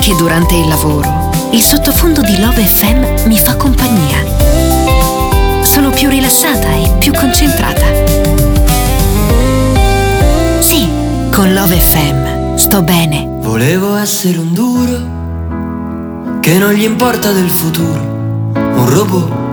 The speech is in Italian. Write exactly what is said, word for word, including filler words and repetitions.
Anche durante il lavoro, il sottofondo di Love F M mi fa compagnia. Sono più rilassata e più concentrata. Sì, con Love F M sto bene. Volevo essere un duro che non gli importa del futuro, un robot